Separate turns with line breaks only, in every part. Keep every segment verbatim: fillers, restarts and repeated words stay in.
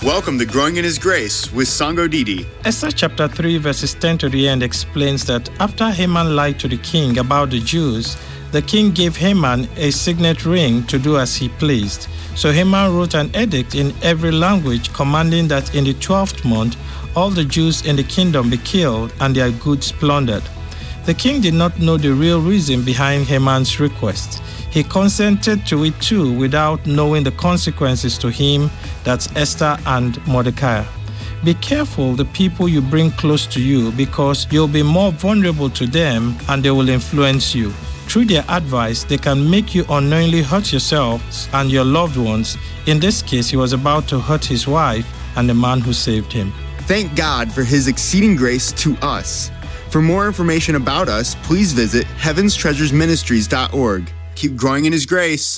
Welcome to Growing in His Grace with Sango Didi.
Esther chapter three verses ten to the end explains that after Haman lied to the king about the Jews, the king gave Haman a signet ring to do as he pleased. So Haman wrote an edict in every language commanding that in the twelfth month all the Jews in the kingdom be killed and their goods plundered. The king did not know the real reason behind Haman's request. He consented to it too without knowing the consequences to him, that's Esther and Mordecai. Be careful the people you bring close to you because you'll be more vulnerable to them and they will influence you. Through their advice, they can make you unknowingly hurt yourselves and your loved ones. In this case, he was about to hurt his wife and the man who saved him.
Thank God for His exceeding grace to us. For more information about us, please visit heavens treasures ministries dot org. Keep growing in His grace.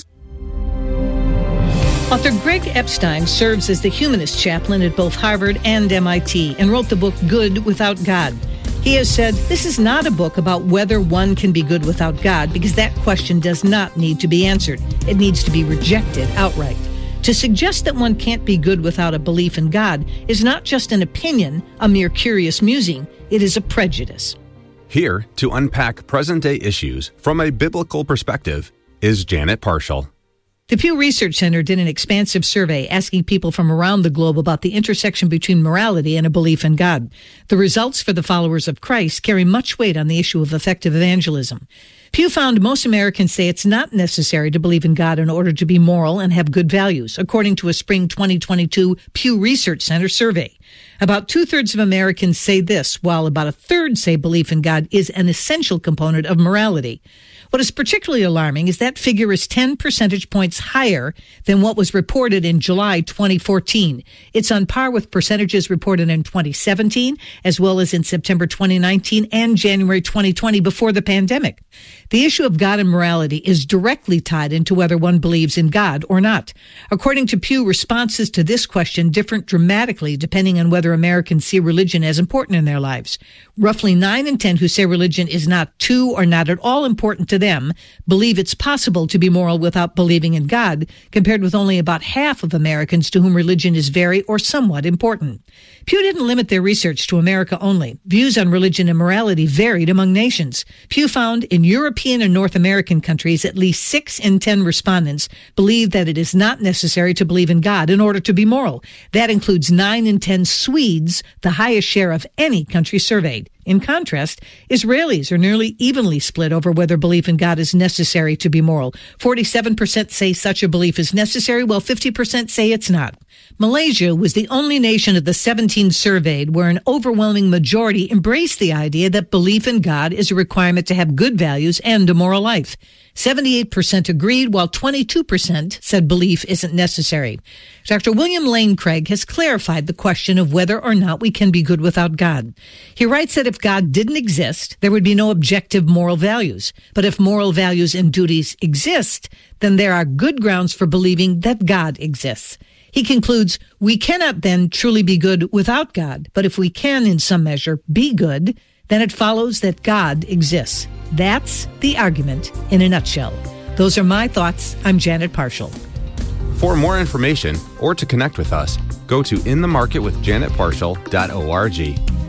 Author Greg Epstein serves as the humanist chaplain at both Harvard and M I T and wrote the book Good Without God. He has said, this is not a book about whether one can be good without God because that question does not need to be answered. It needs to be rejected outright. To suggest that one can't be good without a belief in God is not just an opinion, a mere curious musing. It is a prejudice.
Here to unpack present-day issues from a biblical perspective is Janet Parshall.
The Pew Research Center did an expansive survey asking people from around the globe about the intersection between morality and a belief in God. The results for the followers of Christ carry much weight on the issue of effective evangelism. Pew found most Americans say it's not necessary to believe in God in order to be moral and have good values, according to a spring twenty twenty-two Pew Research Center survey. About two-thirds of Americans say this, while about a third say belief in God is an essential component of morality. What is particularly alarming is that figure is ten percentage points higher than what was reported in July twenty fourteen. It's on par with percentages reported in twenty seventeen, as well as in September twenty nineteen and January twenty twenty before the pandemic. The issue of God and morality is directly tied into whether one believes in God or not. According to Pew, responses to this question differ dramatically depending on whether Americans see religion as important in their lives. Roughly nine in ten who say religion is not too or not at all important to them believe it's possible to be moral without believing in God, compared with only about half of Americans to whom religion is very or somewhat important. Pew didn't limit their research to America only. Views on religion and morality varied among nations. Pew found in European and North American countries, at least six in ten respondents believe that it is not necessary to believe in God in order to be moral. That includes nine in ten Swedes, the highest share of any country surveyed. In contrast, Israelis are nearly evenly split over whether belief in God is necessary to be moral. forty-seven percent say such a belief is necessary, while fifty percent say it's not. Malaysia was the only nation of the seventeen surveyed where an overwhelming majority embraced the idea that belief in God is a requirement to have good values and a moral life. seventy-eight percent agreed, while twenty-two percent said belief isn't necessary. Doctor William Lane Craig has clarified the question of whether or not we can be good without God. He writes that if God didn't exist, there would be no objective moral values. But if moral values and duties exist, then there are good grounds for believing that God exists. He concludes, we cannot then truly be good without God, but if we can in some measure be good, then it follows that God exists. That's the argument in a nutshell. Those are my thoughts. I'm Janet Parshall.
For more information or to connect with us, go to in the market with janet parshall dot org.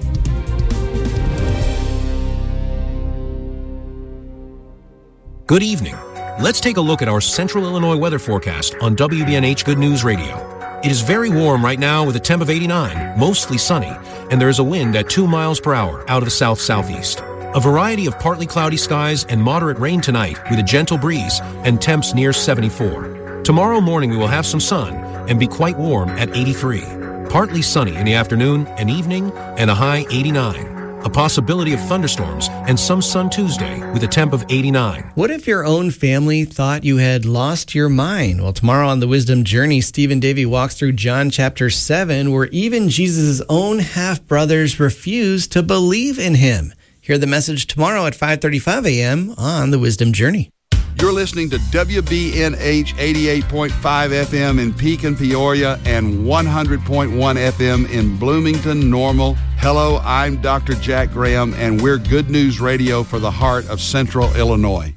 Good evening. Let's take a look at our Central Illinois weather forecast on W B N H Good News Radio. It is very warm right now with a temp of eighty-nine, mostly sunny, and there is a wind at two miles per hour out of the south-southeast. A variety of partly cloudy skies and moderate rain tonight with a gentle breeze and temps near seventy-four. Tomorrow morning we will have some sun and be quite warm at eighty-three. Partly sunny in the afternoon and evening and a high eighty-nine. A possibility of thunderstorms and some sun Tuesday with a temp of eighty-nine.
What if your own family thought you had lost your mind? Well, tomorrow on the Wisdom Journey, Stephen Davey walks through John chapter seven, where even Jesus' own half-brothers refused to believe in him. Hear the message tomorrow at five thirty-five a.m. on the Wisdom Journey.
You're listening to W B N H eighty-eight point five F M in Pekin, Peoria, and one hundred point one F M in Bloomington, Normal. Hello, I'm Doctor Jack Graham, and we're Good News Radio for the heart of Central Illinois.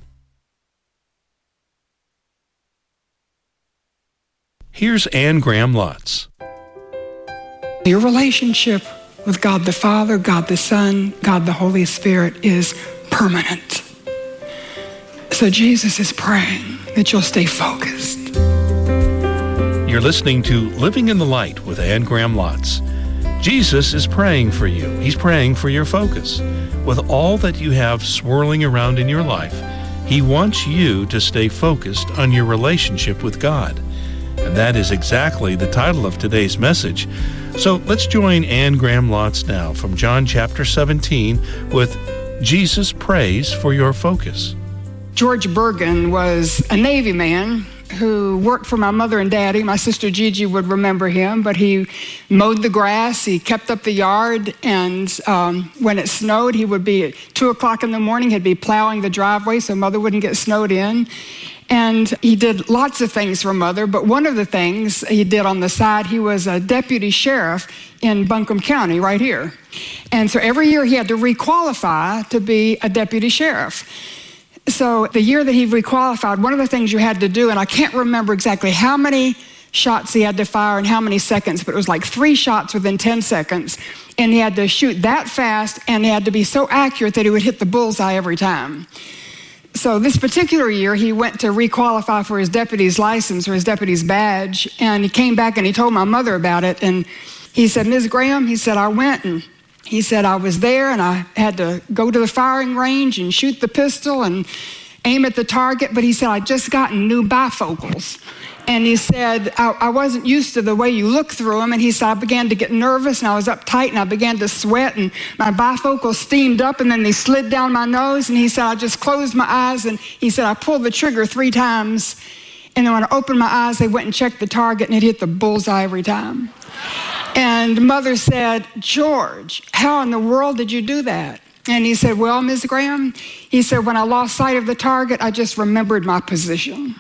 Here's Anne Graham Lutz. Your relationship with God the Father, God the Son, God the Holy Spirit is permanent. So Jesus is praying that you'll stay focused.
You're listening to Living in the Light with Anne Graham Lotz. Jesus is praying for you. He's praying for your focus. With all that you have swirling around in your life, He wants you to stay focused on your relationship with God. And that is exactly the title of today's message. So let's join Anne Graham Lotz now from John chapter seventeen with Jesus Prays for Your Focus.
George Bergen was a Navy man who worked for my mother and daddy. My sister Gigi would remember him, but he mowed the grass, he kept up the yard, and um, when it snowed, he would be at two o'clock in the morning, he'd be plowing the driveway so mother wouldn't get snowed in. And he did lots of things for mother, but one of the things he did on the side, he was a deputy sheriff in Buncombe County right here. And so every year he had to requalify to be a deputy sheriff. So the year that he requalified, one of the things you had to do, and I can't remember exactly how many shots he had to fire and how many seconds, but it was like three shots within ten seconds. And he had to shoot that fast, and he had to be so accurate that he would hit the bullseye every time. So this particular year, he went to requalify for his deputy's license or his deputy's badge, and he came back and he told my mother about it. And he said, Miz Graham, he said, I went and he said, I was there and I had to go to the firing range and shoot the pistol and aim at the target. But he said, I just gotten new bifocals. And he said, I, I wasn't used to the way you look through them. And he said, I began to get nervous and I was uptight and I began to sweat and my bifocals steamed up and then they slid down my nose. And he said, I just closed my eyes and he said, I pulled the trigger three times. And then when I opened my eyes, they went and checked the target and it hit the bullseye every time. And mother said, George, how in the world did you do that? And he said, well, Miz Graham, he said, when I lost sight of the target, I just remembered my position.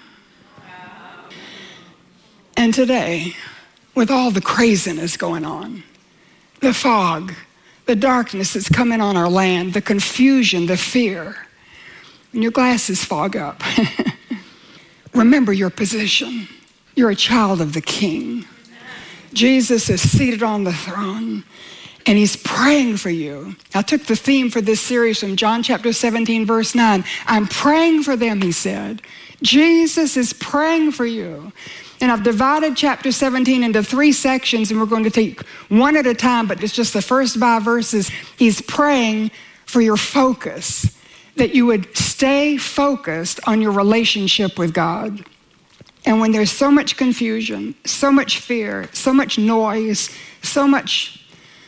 And today, with all the craziness going on, the fog, the darkness that's coming on our land, the confusion, the fear, when your glasses fog up, remember your position. You're a child of the King. Jesus is seated on the throne, and he's praying for you. I took the theme for this series from John chapter seventeen, verse nine. I'm praying for them, he said. Jesus is praying for you. And I've divided chapter seventeen into three sections, and we're going to take one at a time, but it's just the first five verses. He's praying for your focus, that you would stay focused on your relationship with God. And when there's so much confusion, so much fear, so much noise, so much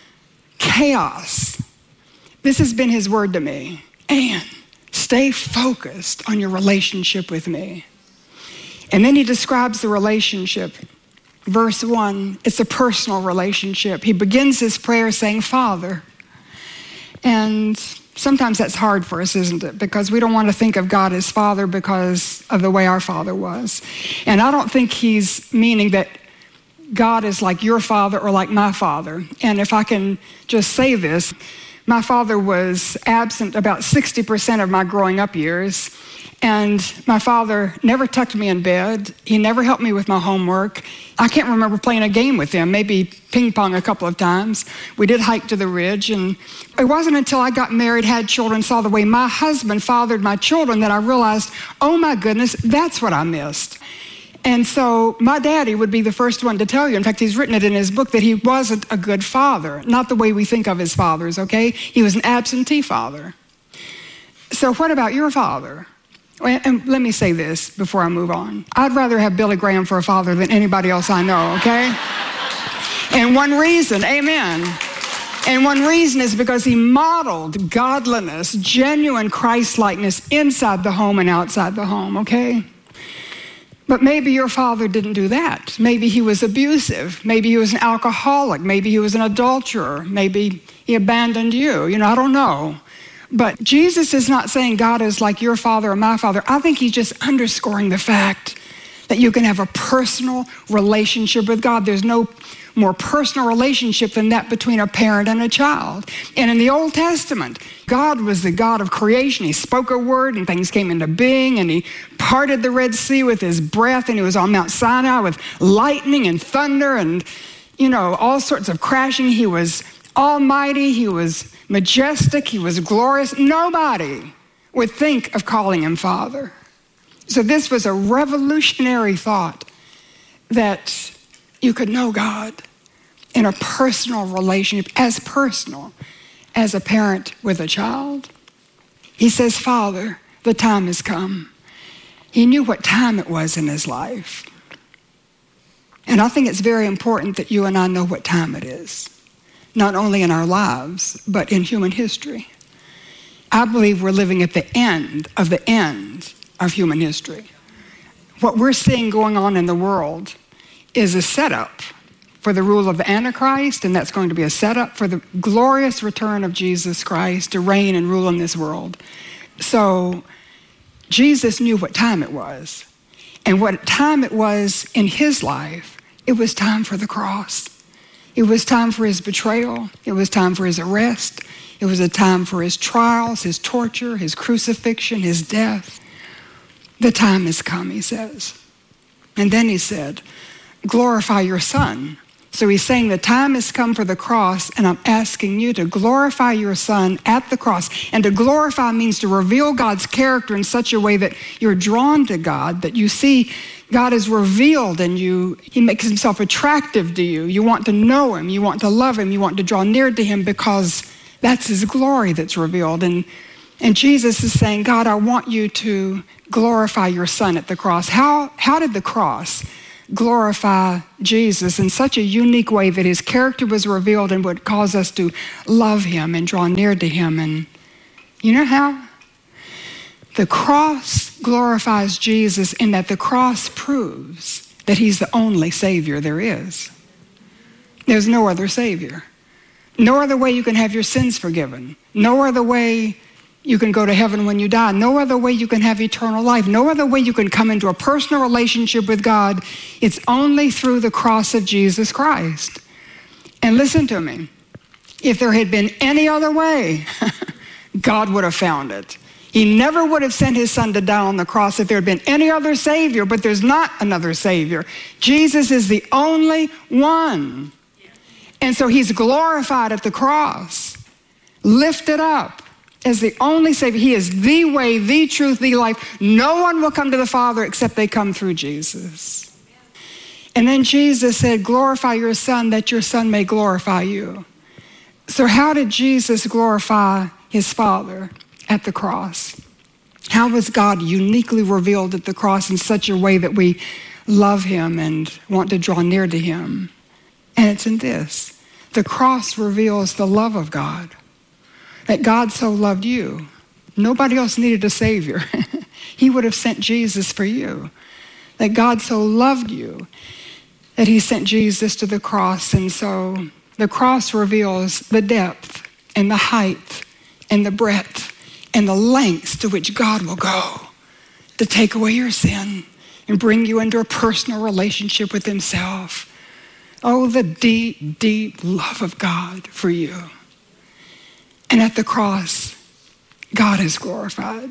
chaos, this has been his word to me. And stay focused on your relationship with me. And then he describes the relationship. Verse one, it's a personal relationship. He begins his prayer saying, Father. And sometimes that's hard for us, isn't it? Because we don't want to think of God as Father because of the way our father was. And I don't think he's meaning that God is like your father or like my father. And if I can just say this, my father was absent about sixty percent of my growing up years. And my father never tucked me in bed. He never helped me with my homework. I can't remember playing a game with him, maybe ping pong a couple of times. We did hike to the ridge. And it wasn't until I got married, had children, saw the way my husband fathered my children that I realized, oh my goodness, that's what I missed. And so my daddy would be the first one to tell you. In fact, he's written it in his book that he wasn't a good father. Not the way we think of his fathers, okay? He was an absentee father. So what about your father? And let me say this before I move on. I'd rather have Billy Graham for a father than anybody else I know, okay? And one reason, amen. And one reason is because he modeled godliness, genuine Christ-likeness inside the home and outside the home, okay? But maybe your father didn't do that. Maybe he was abusive. Maybe he was an alcoholic. Maybe he was an adulterer. Maybe he abandoned you. You know, I don't know. But Jesus is not saying God is like your father or my father. I think he's just underscoring the fact that you can have a personal relationship with God. There's no more personal relationship than that between a parent and a child. And in the Old Testament, God was the God of creation. He spoke a word and things came into being, and he parted the Red Sea with his breath, and he was on Mount Sinai with lightning and thunder, and you know, all sorts of crashing. He was almighty. He was majestic. He was glorious. Nobody would think of calling him Father. So this was a revolutionary thought, that you could know God in a personal relationship, as personal as a parent with a child. He says, Father, the time has come. He knew what time it was in his life. And I think it's very important that you and I know what time it is, not only in our lives, but in human history. I believe we're living at the end of the end of human history. What we're seeing going on in the world is a setup for the rule of the Antichrist, and that's going to be a setup for the glorious return of Jesus Christ to reign and rule in this world. So Jesus knew what time it was. And what time it was in his life, it was time for the cross. It was time for his betrayal. It was time for his arrest. It was a time for his trials, his torture, his crucifixion, his death. The time has come, he says. And then he said, glorify your Son. So he's saying the time has come for the cross, and I'm asking you to glorify your Son at the cross. And to glorify means to reveal God's character in such a way that you're drawn to God, that you see God is revealed and you, he makes himself attractive to you. You want to know him, you want to love him, you want to draw near to him because that's his glory that's revealed. And, and Jesus is saying, God, I want you to glorify your Son at the cross. How, how did the cross glorify Jesus in such a unique way that his character was revealed and would cause us to love him and draw near to him? And you know how? The cross glorifies Jesus in that the cross proves that he's the only Savior there is. There's no other Savior. No other way you can have your sins forgiven. No other way you can go to heaven when you die. No other way you can have eternal life. No other way you can come into a personal relationship with God. It's only through the cross of Jesus Christ. And listen to me. If there had been any other way, God would have found it. He never would have sent his Son to die on the cross if there had been any other Savior, but there's not another Savior. Jesus is the only one. And so he's glorified at the cross, lifted up as the only Savior. He is the way, the truth, the life. No one will come to the Father except they come through Jesus. And then Jesus said, glorify your Son that your Son may glorify you. So how did Jesus glorify his Father at the cross? How was God uniquely revealed at the cross in such a way that we love him and want to draw near to him? And it's in this. The cross reveals the love of God. That God so loved you. Nobody else needed a Savior. He would have sent Jesus for you. That God so loved you that he sent Jesus to the cross. And so the cross reveals the depth and the height and the breadth and the lengths to which God will go to take away your sin and bring you into a personal relationship with himself. Oh, the deep, deep love of God for you. And at the cross, God is glorified.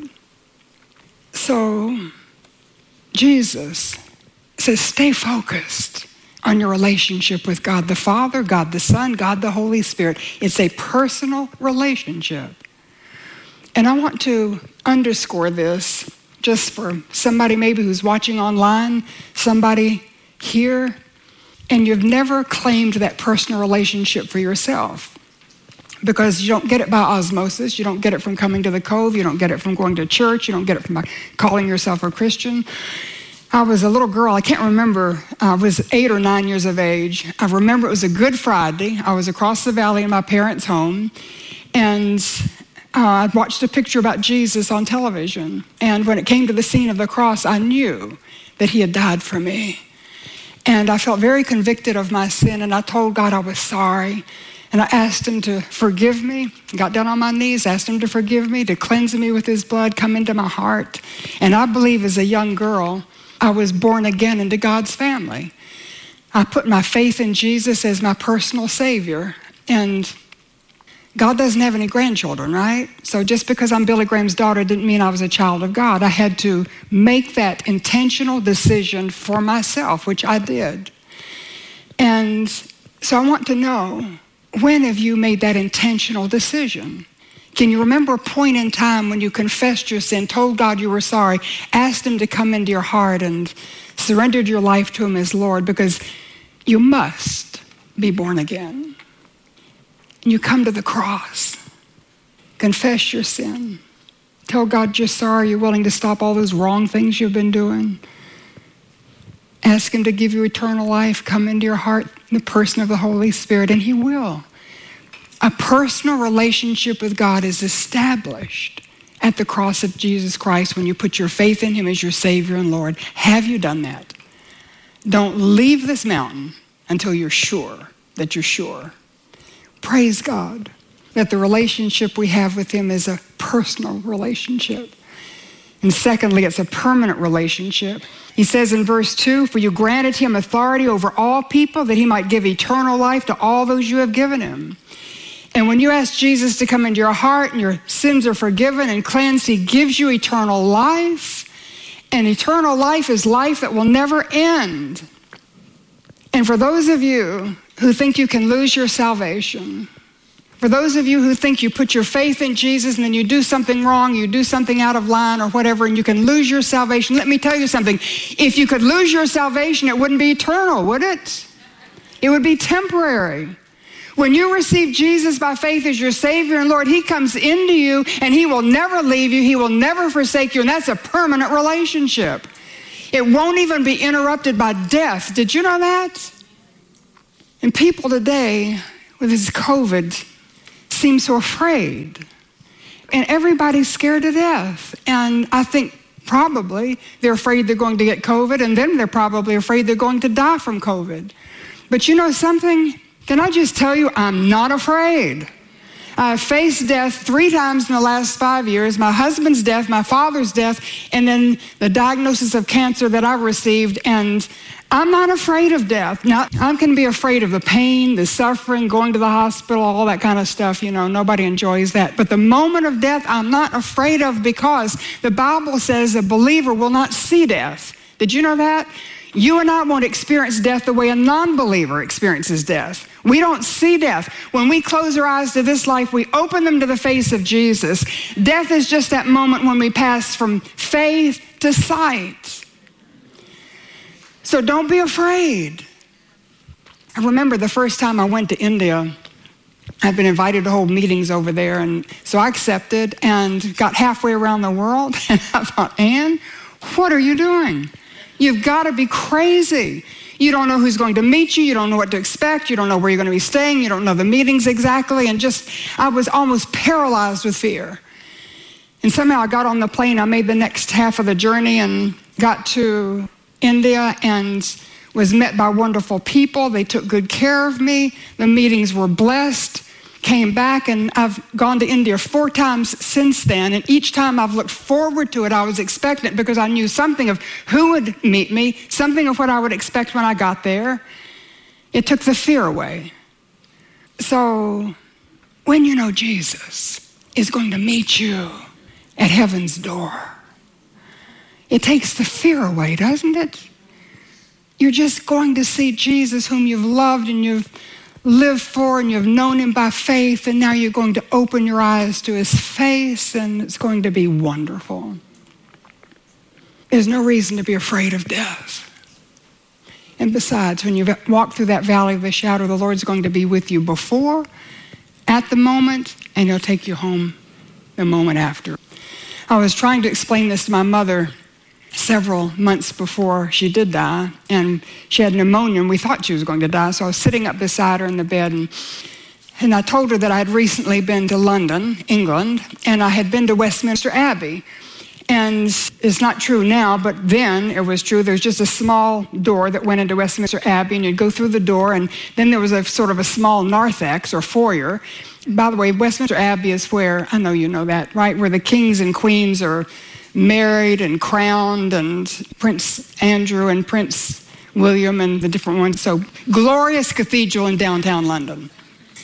So Jesus says, stay focused on your relationship with God the Father, God the Son, God the Holy Spirit. It's a personal relationship. And I want to underscore this just for somebody maybe who's watching online, somebody here, and you've never claimed that personal relationship for yourself because you don't get it by osmosis. You don't get it from coming to the Cove. You don't get it from going to church. You don't get it from calling yourself a Christian. I was a little girl. I can't remember. I was eight or nine years of age. I remember it was a Good Friday. I was across the valley in my parents' home, and uh, I watched a picture about Jesus on television. And when it came to the scene of the cross, I knew that he had died for me. And I felt very convicted of my sin, and I told God I was sorry. And I asked him to forgive me, got down on my knees, asked him to forgive me, to cleanse me with his blood, come into my heart. And I believe as a young girl, I was born again into God's family. I put my faith in Jesus as my personal Savior. And God doesn't have any grandchildren, right? So just because I'm Billy Graham's daughter didn't mean I was a child of God. I had to make that intentional decision for myself, which I did. And So I want to know, when have you made that intentional decision? Can you remember a point in time when you confessed your sin, told God you were sorry, asked him to come into your heart and surrendered your life to him as Lord? Because you must be born again. And you come to the cross, confess your sin, tell God you're sorry, you're willing to stop all those wrong things you've been doing. Ask him to give you eternal life, come into your heart in the person of the Holy Spirit, and he will. A personal relationship with God is established at the cross of Jesus Christ when you put your faith in him as your Savior and Lord. Have you done that? Don't leave this mountain until you're sure that you're sure. Praise God that the relationship we have with him is a personal relationship. And secondly, it's a permanent relationship. He says in verse two, for you granted him authority over all people that he might give eternal life to all those you have given him. And when you ask Jesus to come into your heart and your sins are forgiven and cleansed, he gives you eternal life. And eternal life is life that will never end. And for those of you who think you can lose your salvation, for those of you who think you put your faith in Jesus and then you do something wrong, you do something out of line or whatever, and you can lose your salvation, let me tell you something. If you could lose your salvation, it wouldn't be eternal, would it? It would be temporary. When you receive Jesus by faith as your Savior and Lord, he comes into you and he will never leave you. He will never forsake you. And that's a permanent relationship. It won't even be interrupted by death. Did you know that? And people today with this COVID seem so afraid. And everybody's scared to death. And I think probably they're afraid they're going to get COVID, and then they're probably afraid they're going to die from COVID. But you know something? Can I just tell you, I'm not afraid. I've faced death three times in the last five years, my husband's death, my father's death, and then the diagnosis of cancer that I received, and I'm not afraid of death. Now, I can be afraid of the pain, the suffering, going to the hospital, all that kind of stuff. You know, nobody enjoys that. But the moment of death, I'm not afraid of, because the Bible says a believer will not see death. Did you know that? You and I won't experience death the way a non-believer experiences death. We don't see death. When we close our eyes to this life, we open them to the face of Jesus. Death is just that moment when we pass from faith to sight. So don't be afraid. I remember the first time I went to India, I'd been invited to hold meetings over there, and so I accepted and got halfway around the world, and I thought, Ann, what are you doing? You've got to be crazy. You don't know who's going to meet you. You don't know what to expect. You don't know where you're going to be staying. You don't know the meetings exactly. And just, I was almost paralyzed with fear. And somehow I got on the plane. I made the next half of the journey and got to India and was met by wonderful people. They took good care of me. The meetings were blessed. Came back, and I've gone to India four times since then, and each time I've looked forward to it. I was expectant because I knew something of who would meet me, something of what I would expect when I got there. It took the fear away. So when you know Jesus is going to meet you at heaven's door, it takes the fear away, doesn't it? You're just going to see Jesus, whom you've loved and you've lived for, and you've known him by faith, and now you're going to open your eyes to his face, and it's going to be wonderful. There's no reason to be afraid of death. And besides, when you walk through that valley of the shadow, the Lord's going to be with you before, at the moment, and he'll take you home the moment after. I was trying to explain this to my mother several months before she did die, and she had pneumonia, and we thought she was going to die, so I was sitting up beside her in the bed, and, and I told her that I had recently been to London, England, and I had been to Westminster Abbey. And it's not true now, but then it was true. There's just a small door that went into Westminster Abbey, and you'd go through the door, and then there was a sort of a small narthex or foyer. By the way, Westminster Abbey is where, I know you know that, right, where the kings and queens are married and crowned, and Prince Andrew and Prince William and the different ones. So glorious cathedral in downtown London.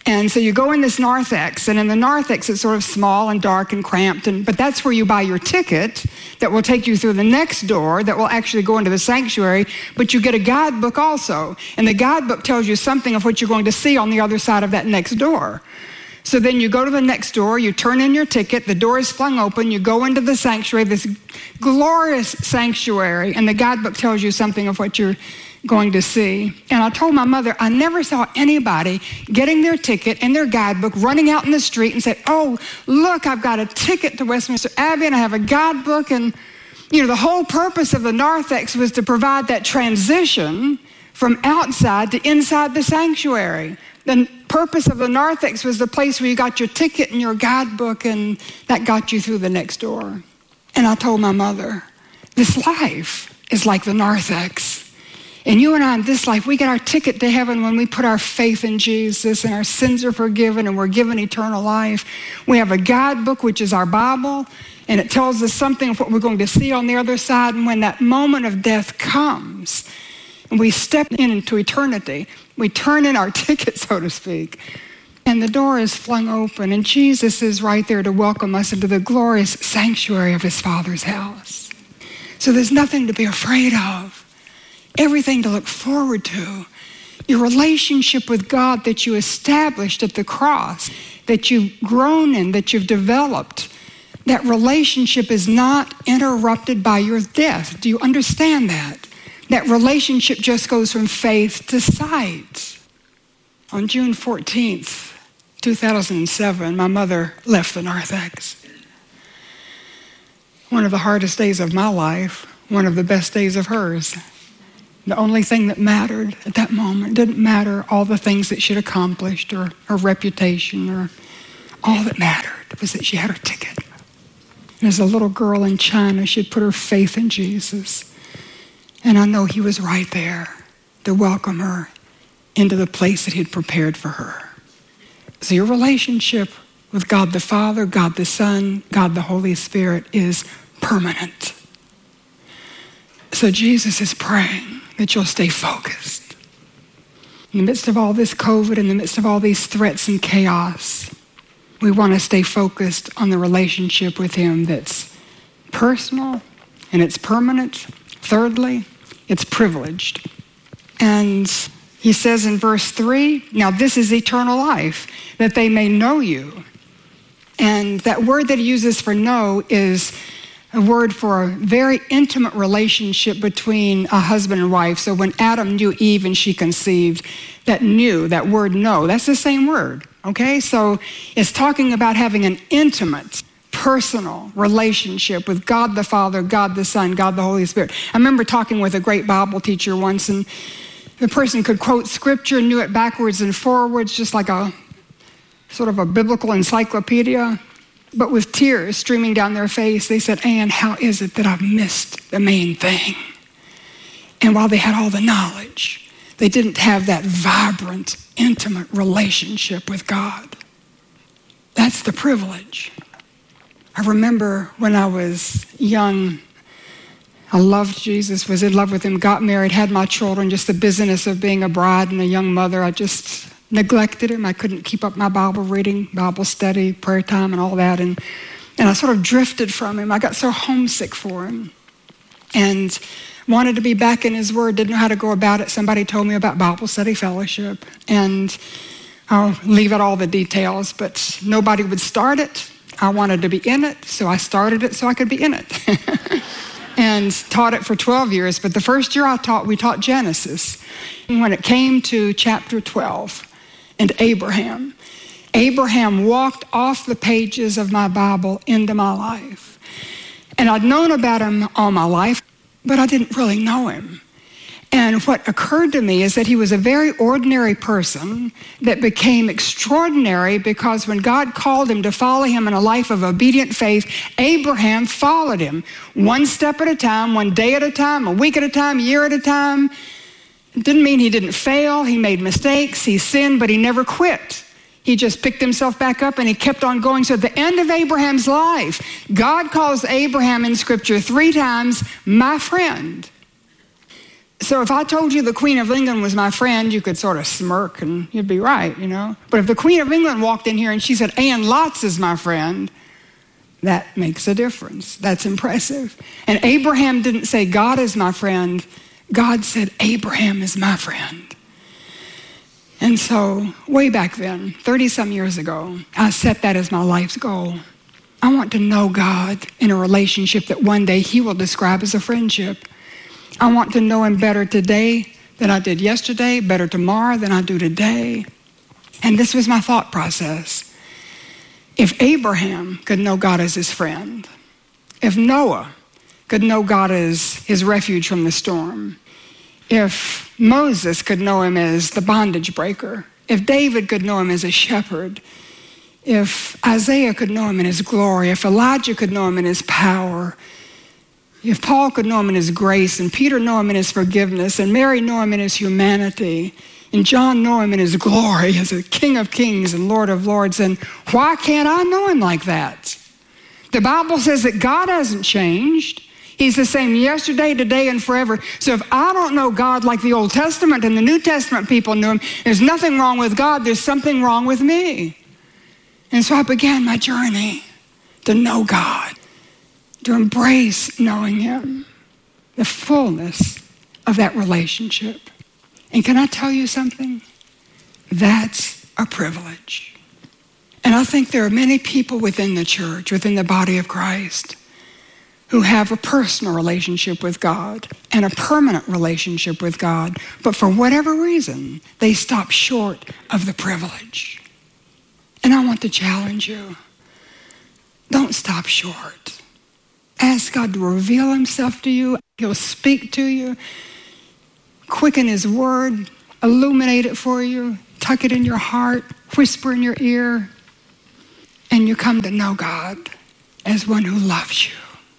And so you go in this narthex, and in the narthex it's sort of small and dark and cramped, and but that's where you buy your ticket that will take you through the next door that will actually go into the sanctuary, but you get a guidebook also. And the guidebook tells you something of what you're going to see on the other side of that next door. So then you go to the next door, you turn in your ticket, the door is flung open, you go into the sanctuary, this glorious sanctuary, and the guidebook tells you something of what you're going to see. And I told my mother, I never saw anybody getting their ticket and their guidebook, running out in the street and say, oh, look, I've got a ticket to Westminster Abbey and I have a guidebook. And, you know, the whole purpose of the narthex was to provide that transition from outside to inside the sanctuary. The purpose of the narthex was the place where you got your ticket and your guidebook, and that got you through the next door. And I told my mother, this life is like the narthex. And you and I in this life, we get our ticket to heaven when we put our faith in Jesus, and our sins are forgiven and we're given eternal life. We have a guidebook, which is our Bible, and it tells us something of what we're going to see on the other side. And when that moment of death comes and we step in into eternity, we turn in our ticket, so to speak, and the door is flung open, and Jesus is right there to welcome us into the glorious sanctuary of his Father's house. So there's nothing to be afraid of. Everything to look forward to. Your relationship with God that you established at the cross, that you've grown in, that you've developed, that relationship is not interrupted by your death. Do you understand that? That relationship just goes from faith to sight. On June fourteenth, two thousand seven, my mother left the narthex. One of the hardest days of my life, one of the best days of hers. The only thing that mattered at that moment didn't matter all the things that she'd accomplished or her reputation, or all that mattered was that she had her ticket. And as a little girl in China, she'd put her faith in Jesus. And I know he was right there to welcome her into the place that he'd prepared for her. So your relationship with God the Father, God the Son, God the Holy Spirit is permanent. So Jesus is praying that you'll stay focused. In the midst of all this COVID, in the midst of all these threats and chaos, we want to stay focused on the relationship with him that's personal and it's permanent. Thirdly, it's privileged. And he says in verse three, now this is eternal life, that they may know you. And that word that he uses for know is a word for a very intimate relationship between a husband and wife. So when Adam knew Eve and she conceived, that knew, that word know, that's the same word, okay? So it's talking about having an intimate, personal relationship with God the Father, God the Son, God the Holy Spirit. I remember talking with a great Bible teacher once, and the person could quote scripture, knew it backwards and forwards, just like a sort of a biblical encyclopedia. But with tears streaming down their face, they said, Ann, how is it that I've missed the main thing? And while they had all the knowledge, they didn't have that vibrant, intimate relationship with God. That's the privilege. I remember when I was young, I loved Jesus, was in love with him, got married, had my children, just the business of being a bride and a young mother. I just neglected him. I couldn't keep up my Bible reading, Bible study, prayer time, and all that. And, and I sort of drifted from him. I got so homesick for him and wanted to be back in his word, didn't know how to go about it. Somebody told me about Bible study fellowship, and I'll leave out all the details, but nobody would start it. I wanted to be in it, so I started it so I could be in it. And taught it for twelve years, but the first year I taught, we taught Genesis. And when it came to chapter twelve, and Abraham. Abraham walked off the pages of my Bible into my life. And I'd known about him all my life, but I didn't really know him. And what occurred to me is that he was a very ordinary person that became extraordinary because when God called him to follow him in a life of obedient faith, Abraham followed him one step at a time, one day at a time, a week at a time, a year at a time. It didn't mean he didn't fail. He made mistakes. He sinned, but he never quit. He just picked himself back up and he kept on going. So at the end of Abraham's life, God calls Abraham in Scripture three times, my friend. So if I told you the Queen of England was my friend, you could sort of smirk and you'd be right, you know. But if the Queen of England walked in here and she said, Ann Lotz is my friend, that makes a difference. That's impressive. And Abraham didn't say, God is my friend. God said, Abraham is my friend. And so way back then, thirty-some years ago, I set that as my life's goal. I want to know God in a relationship that one day he will describe as a friendship. I want to know him better today than I did yesterday, better tomorrow than I do today. And this was my thought process. If Abraham could know God as his friend, if Noah could know God as his refuge from the storm, if Moses could know him as the bondage breaker, if David could know him as a shepherd, if Isaiah could know him in his glory, if Elijah could know him in his power, if Paul could know him in his grace, and Peter know him in his forgiveness, and Mary know him in his humanity, and John know him in his glory as a King of kings and Lord of lords, and why can't I know him like that? The Bible says that God hasn't changed. He's the same yesterday, today, and forever. So if I don't know God like the Old Testament and the New Testament people knew him, there's nothing wrong with God, there's something wrong with me. And so I began my journey to know God, to embrace knowing him, the fullness of that relationship. And can I tell you something? That's a privilege. And I think there are many people within the church, within the body of Christ, who have a personal relationship with God and a permanent relationship with God, but for whatever reason, they stop short of the privilege. And I want to challenge you. Don't stop short. Ask God to reveal himself to you. He'll speak to you, quicken his word, illuminate it for you, tuck it in your heart, whisper in your ear, and you come to know God as one who loves you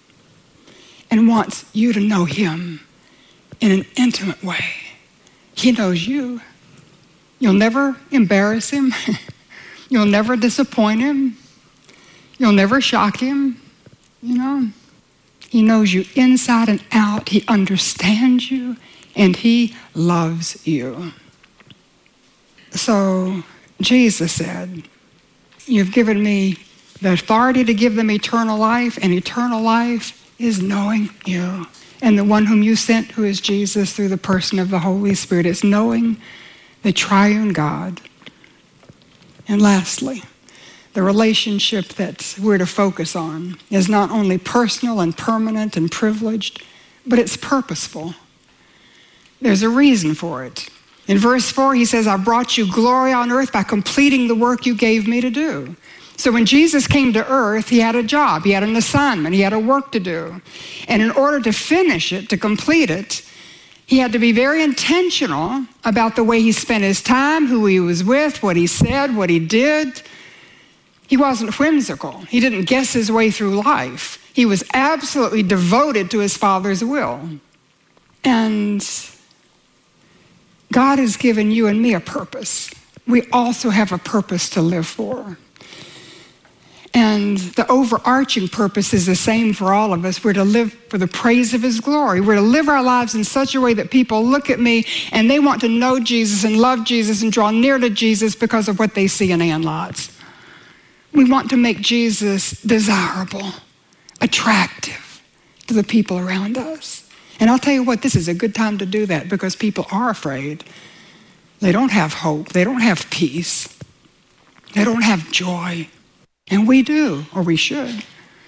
and wants you to know him in an intimate way. He knows you. You'll never embarrass him. You'll never disappoint him. You'll never shock him. You know, he knows you inside and out. He understands you, and he loves you. So Jesus said, you've given me the authority to give them eternal life, and eternal life is knowing you. And the one whom you sent, who is Jesus, through the person of the Holy Spirit, is knowing the triune God. And lastly, the relationship that we're to focus on is not only personal and permanent and privileged, but it's purposeful. There's a reason for it. In verse four, he says, I brought you glory on earth by completing the work you gave me to do. So when Jesus came to earth, he had a job, he had an assignment, he had a work to do. And in order to finish it, to complete it, he had to be very intentional about the way he spent his time, who he was with, what he said, what he did. He wasn't whimsical. He didn't guess his way through life. He was absolutely devoted to his Father's will. And God has given you and me a purpose. We also have a purpose to live for. And the overarching purpose is the same for all of us. We're to live for the praise of his glory. We're to live our lives in such a way that people look at me and they want to know Jesus and love Jesus and draw near to Jesus because of what they see in Ann Lotz. We want to make Jesus desirable, attractive to the people around us. And I'll tell you what, this is a good time to do that because people are afraid. They don't have hope. They don't have peace. They don't have joy. And we do, or we should.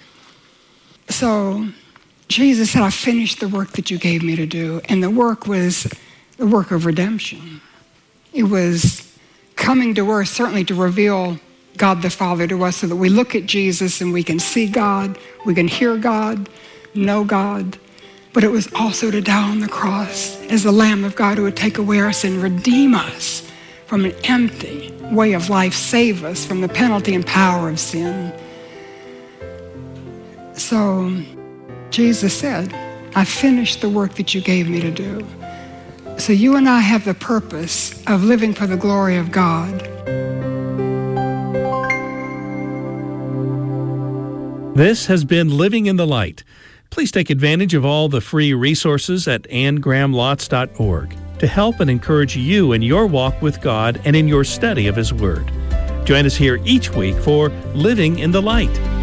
So Jesus said, I finished the work that you gave me to do. And the work was the work of redemption. It was coming to earth, certainly to reveal God the Father to us so that we look at Jesus and we can see God, we can hear God, know God. But it was also to die on the cross as the Lamb of God who would take away our sin, redeem us from an empty way of life, save us from the penalty and power of sin. So Jesus said, I finished the work that you gave me to do. So you and I have the purpose of living for the glory of God.
This has been Living in the Light. Please take advantage of all the free resources at ann graham lotz dot org to help and encourage you in your walk with God and in your study of His Word. Join us here each week for Living in the Light.